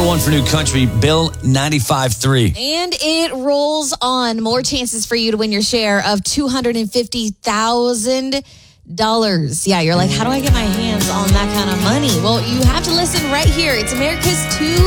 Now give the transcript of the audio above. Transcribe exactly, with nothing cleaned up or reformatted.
one for New Country, Bill ninety-five three. And it rolls on. More chances for you to win your share of two hundred fifty thousand dollars. Yeah, you're like, how do I get my hands on that kind of money? Well, you have to listen right here. It's America's two